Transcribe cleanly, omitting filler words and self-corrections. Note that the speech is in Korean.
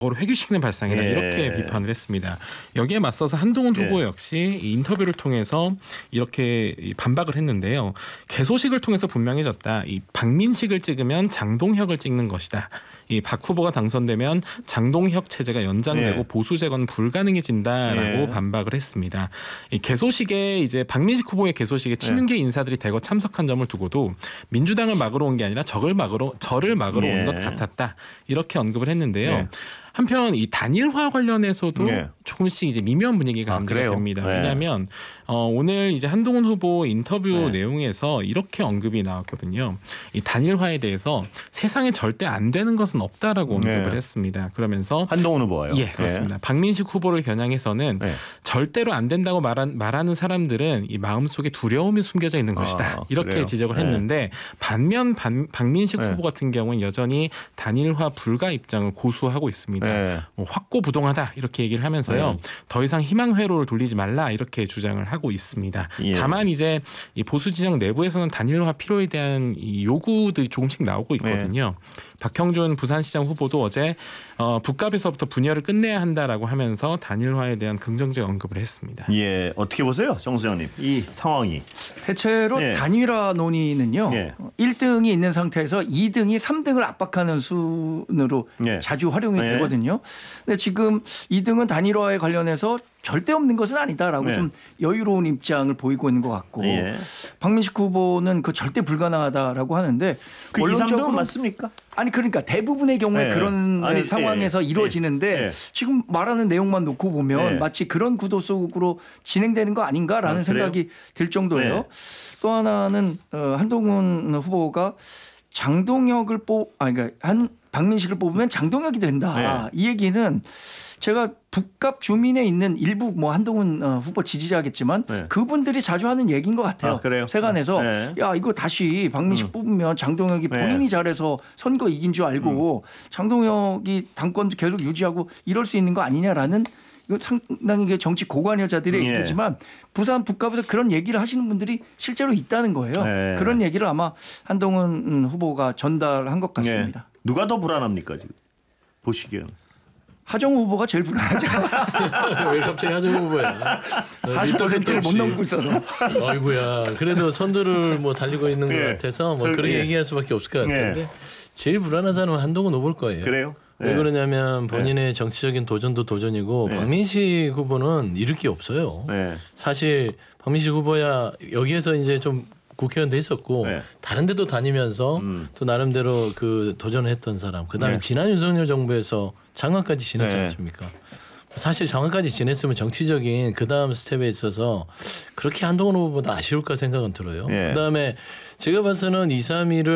회귀시키는 발상이다 이렇게 비판을 했습니다. 여기에 맞서서 한동훈 후보 역시 이 인터뷰를 통해서 이렇게 반박을 했는데요. 개소식을 통해서 분명해졌다. 이 박민식을 찍으면 장동혁을 찍는 것이다. 이 박 후보가 당선되면 장동혁 체제가 연장되고 보수 재건은 불가능해진다라고 반박을 했습니다. 이 개소식에 이제 박민식 후보의 개소식에 친윤계 인사들이 대거 참석한 점을 두고도 민주당을 막으러 온 게 아니라 저를 막으러 온 것 같았다. 이렇게 언급을 했는데요. 한편 이 단일화 관련해서도 조금씩 이제 미묘한 분위기가 감지가 됩니다. 왜냐하면 오늘 이제 한동훈 후보 인터뷰 내용에서 이렇게 언급이 나왔거든요. 이 단일화에 대해서 세상에 절대 안 되는 것은 없다라고 언급을 했습니다. 그러면서 한동훈 후보가요? 예, 그렇습니다. 박민식 후보를 겨냥해서는 절대로 안 된다고 말하는 사람들은 이 마음속에 두려움이 숨겨져 있는 것이다. 이렇게 그래요? 지적을 했는데 반면 박민식 후보 같은 경우는 여전히 단일화 불가 입장을 고수하고 있습니다. 뭐 확고부동하다 이렇게 얘기를 하면서요. 더 이상 희망 회로를 돌리지 말라 이렇게 주장을 하고 있습니다. 다만 이제 이 보수 진영 내부에서는 단일화 필요에 대한 이 요구들이 조금씩 나오고 있거든요. 박형준 부산시장 후보도 어제 북갑에서부터 분열을 끝내야 한다라고 하면서 단일화에 대한 긍정적 언급을 했습니다. 예, 어떻게 보세요, 정수영님? 이 상황이 대체로 단일화 논의는요. 1등이 있는 상태에서 2등이 3등을 압박하는 순으로 자주 활용이 되거든요. 근데 지금 2등은 단일화에 관련해서 절대 없는 것은 아니다라고 좀 여유로운 입장을 보이고 있는 것 같고 박민식 후보는 그 절대 불가능하다라고 하는데 그 2, 3등은 맞습니까? 아니 그러니까 대부분의 경우에 그런 상황에서 이루어지는데 지금 말하는 내용만 놓고 보면 마치 그런 구도 속으로 진행되는 거 아닌가라는 생각이 들 정도예요. 또 하나는 한동훈 후보가 장동혁을 그러니까 박민식을 뽑으면 장동혁이 된다. 이 얘기는 제가 북갑 주민에 있는 일부 뭐 한동훈 후보 지지자겠지만 그분들이 자주 하는 얘기인 것 같아요. 세간에서 야 이거 다시 박민식 뽑으면 장동혁이 본인이 잘해서 선거 이긴 줄 알고 장동혁이 당권도 계속 유지하고 이럴 수 있는 거 아니냐라는 이거 상당히 정치 고관 여자들의 얘기지만 부산 북갑에서 그런 얘기를 하시는 분들이 실제로 있다는 거예요. 그런 얘기를 아마 한동훈 후보가 전달한 것 같습니다. 누가 더 불안합니까 지금 보시기에는? 하정우 후보가 제일 불안하죠. 왜 갑자기 하정우 후보야? 40%를 못 넘고 있어서. 아이고야. 그래도 선두를 뭐 달리고 있는 것 같아서 뭐 그렇게 얘기할 수밖에 없을 것 같은데 제일 불안한 사람은 한동훈 후보일 거예요. 그래요? 왜 그러냐면 본인의 정치적인 도전도 도전이고 박민식 후보는 잃을 게 없어요. 사실 박민식 후보야 여기에서 이제 좀 국회의원도 했었고 다른 데도 다니면서 또 나름대로 그 도전을 했던 사람. 그다음에 지난 윤석열 정부에서 장관까지 지냈지 않습니까? 사실 장관까지 지냈으면 정치적인 그다음 스텝에 있어서 그렇게 한동훈 후보보다 아쉬울까 생각은 들어요. 그다음에 제가 봐서는 2, 3위를